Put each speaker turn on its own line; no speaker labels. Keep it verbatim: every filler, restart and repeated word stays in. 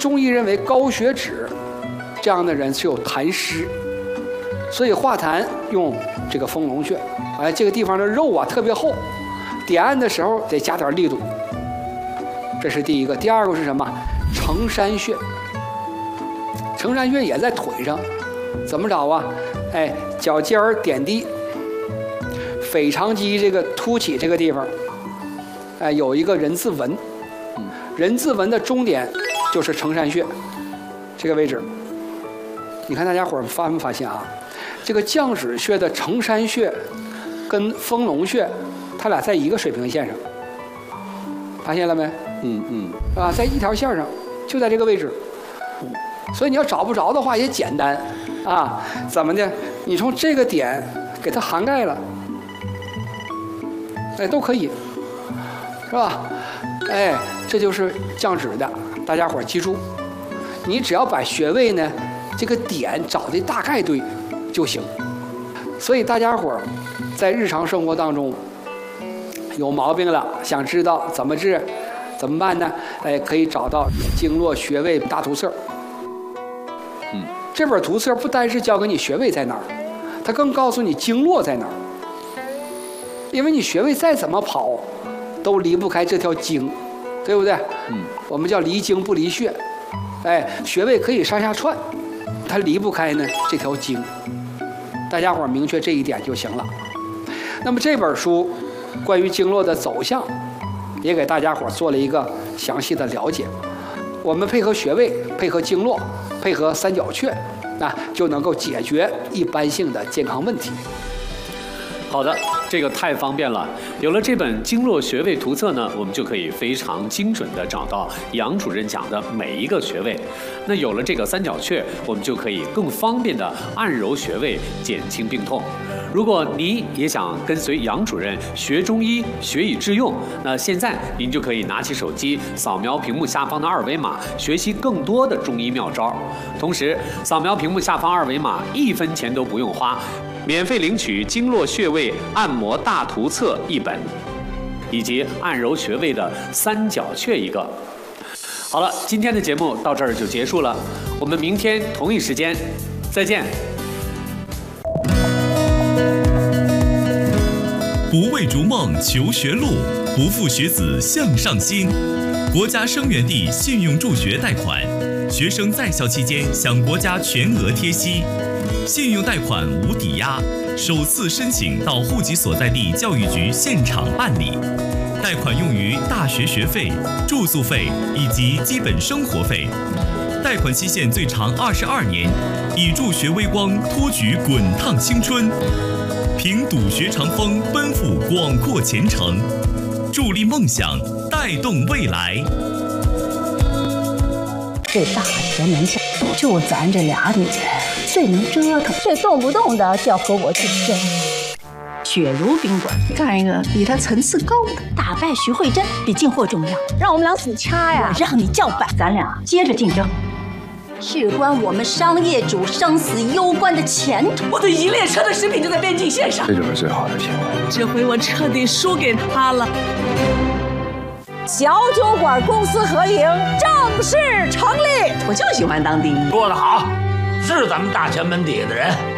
中医认为高血脂这样的人是有痰湿，所以化痰用这个丰隆穴。哎，这个地方的肉啊特别厚，点按的时候得加点力度。这是第一个。第二个是什么？承山穴。承山穴也在腿上，怎么找啊？哎，脚尖儿点地，腓肠肌这个凸起这个地方，哎，有一个人字纹，人字纹的中点就是承山穴，这个位置。你看大家伙儿发没发现啊？这个降脂穴的承山穴跟丰隆穴，它俩在一个水平线上，发现了没？
嗯嗯，
啊，在一条线上，就在这个位置。所以你要找不着的话也简单，啊，怎么的？你从这个点给它涵盖了，哎，都可以，是吧？哎，这就是降脂的，大家伙儿记住，你只要把穴位呢这个点找的大概对就行。所以大家伙儿在日常生活当中有毛病了，想知道怎么治，怎么办呢？哎，可以找到《经络穴位大图册》。嗯，这本图册不单是教给你穴位在哪儿，它更告诉你经络在哪儿。因为你穴位再怎么跑，都离不开这条经，对不对？嗯，我们叫离经不离穴。哎，穴位可以上下串，它离不开呢这条经。大家伙明确这一点就行了。那么这本书关于经络的走向，也给大家伙做了一个详细的了解。我们配合穴位，配合经络，配合三角穴，那就能够解决一般性的健康问题。
好的，这个太方便了。有了这本经络穴位图册呢，我们就可以非常精准地找到杨主任讲的每一个穴位。那有了这个三角穴，我们就可以更方便地按揉穴位，减轻病痛。如果您也想跟随杨主任学中医，学以致用，那现在您就可以拿起手机，扫描屏幕下方的二维码，学习更多的中医妙招。同时，扫描屏幕下方二维码，一分钱都不用花，免费领取经络穴位按摩大图册一本，以及按揉穴位的三角穴一个。好了，今天的节目到这儿就结束了，我们明天同一时间再见。
不为逐梦求学路，不负学子向上心。国家生源地信用助学贷款，学生在校期间享国家全额贴息，信用贷款无抵押，首次申请到户籍所在地教育局现场办理。贷款用于大学学费、住宿费以及基本生活费。贷款期限最长二十二年，以助学微光托举滚烫青春。凭笃学长风，奔赴广阔前程，助力梦想，带动未来。
这大前门下就咱这俩女人最能折腾，这动不动的就要和我竞争。雪如宾馆干一个比他层次高的，打败徐慧珍比进货重要。让我们俩死掐呀！我让你叫板，咱俩接着竞争。事关我们商业主生死攸关的前途。
我的一列车的食品就在边境线上，
这就是最好的机会。
这回我彻底输给他了。
小酒馆公司合营正式成立。
我就喜欢当第一。
说得好，是咱们大前门底下的人。